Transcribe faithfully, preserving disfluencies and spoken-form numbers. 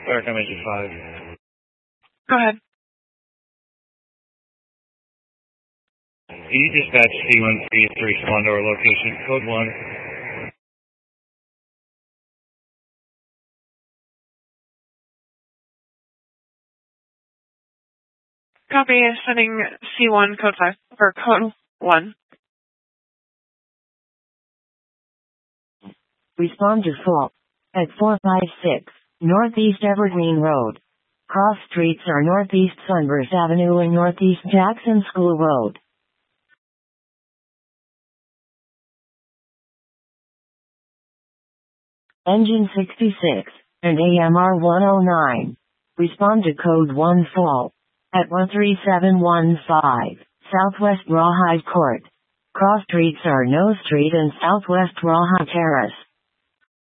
American Engine five. Go ahead. Can you dispatch C one three to respond to our location, code one? Copy, sending C one code five, or code one. Respond to fault. At four five six, Northeast Evergreen Road. Cross streets are Northeast Sunburst Avenue and Northeast Jackson School Road. Engine sixty-six, and A M R one oh nine. Respond to code one fault. At one three seven one five, Southwest Rawhide Court. Cross streets are No Street and Southwest Rawhide Terrace.